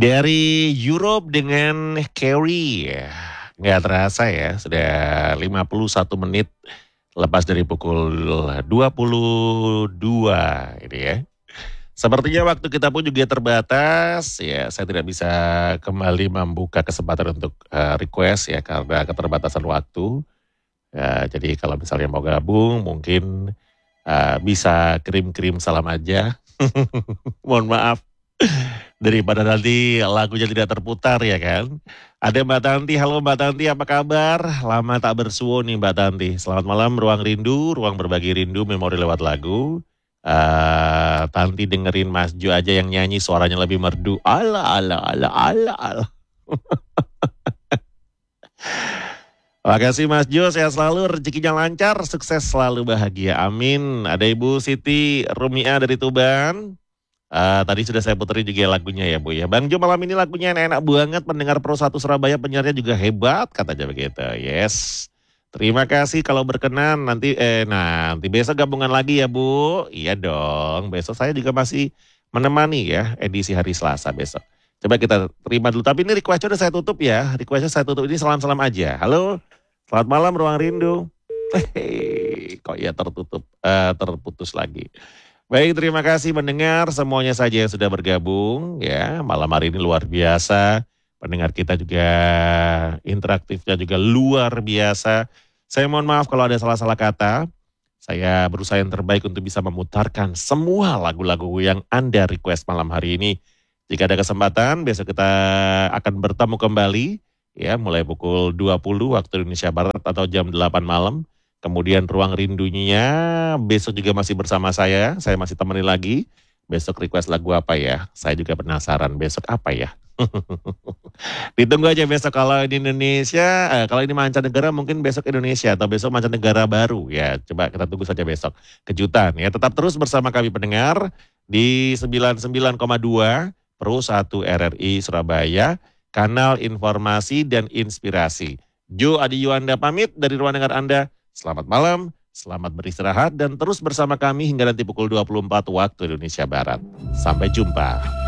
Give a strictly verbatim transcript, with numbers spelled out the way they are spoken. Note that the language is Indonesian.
Dari Europe dengan Carrie, nggak terasa ya, sudah lima puluh satu menit lepas dari pukul dua puluh dua ini ya. Sepertinya waktu kita pun juga terbatas, ya saya tidak bisa kembali membuka kesempatan untuk eh, request ya karena keterbatasan waktu. Ya, jadi kalau misalnya mau gabung mungkin eh, bisa kirim-kirim salam aja. Mohon maaf. Daripada nanti lagunya tidak terputar ya kan. Ada Mbak Tanti, halo Mbak Tanti apa kabar? Lama tak bersuo nih Mbak Tanti. Selamat malam Ruang Rindu, ruang berbagi rindu, memori lewat lagu. Eh Tanti dengerin Mas Jo aja yang nyanyi suaranya lebih merdu. Ala ala ala ala ala. Makasih Mas Jo, sehat selalu, rezekinya lancar, sukses selalu bahagia. Amin. Ada Ibu Siti Rumia dari Tuban. Uh, tadi sudah saya puterin juga lagunya ya Bu ya. Bang Jo malam ini lagunya enak-enak banget. Pendengar Pro satu Surabaya penyiarnya juga hebat katanya begitu. Yes. Terima kasih kalau berkenan nanti eh nah, nanti besok gabungan lagi ya Bu. Iya dong. Besok saya juga masih menemani ya edisi hari Selasa besok. Coba kita terima dulu. Tapi ini requestnya udah saya tutup ya. Requestnya saya tutup ini salam-salam aja. Halo. Selamat malam Ruang Rindu. Hehehe, kok ya tertutup uh, terputus lagi. Baik, terima kasih mendengar semuanya saja yang sudah bergabung ya. Malam hari ini luar biasa. Pendengar kita juga interaktifnya juga luar biasa. Saya mohon maaf kalau ada salah-salah kata. Saya berusaha yang terbaik untuk bisa memutarkan semua lagu-lagu yang Anda request malam hari ini. Jika ada kesempatan, besok kita akan bertemu kembali ya, mulai pukul dua puluh waktu Indonesia Barat atau jam delapan malam. Kemudian Ruang Rindunya besok juga masih bersama saya, saya masih temani lagi. Besok request lagu apa ya? Saya juga penasaran besok apa ya? Ditunggu aja besok kalau di Indonesia, eh, kalau ini mancanegara mungkin besok Indonesia atau besok mancanegara baru ya. Coba kita tunggu saja besok. Kejutan ya, tetap terus bersama kami pendengar di sembilan puluh sembilan koma dua Pro satu R R I Surabaya, kanal informasi dan inspirasi. Jo Adi Yuanda pamit dari ruang dengar Anda. Selamat malam, selamat beristirahat dan terus bersama kami hingga nanti pukul dua puluh empat waktu Indonesia Barat. Sampai jumpa.